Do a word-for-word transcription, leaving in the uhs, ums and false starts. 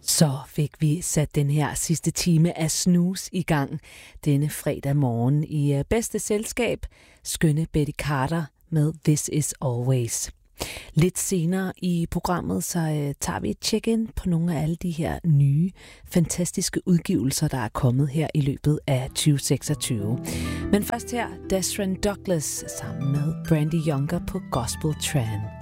Så fik vi sat den her sidste time af Snooze i gang denne fredag morgen i bedste selskab. Skønne Betty Carter med This Is Always. Lidt senere i programmet, så øh, tager vi et check-in på nogle af alle de her nye, fantastiske udgivelser, der er kommet her i løbet af tyve seksogtyve. Men først her, Desron Douglas sammen med Brandy Younger på Gospel Tran.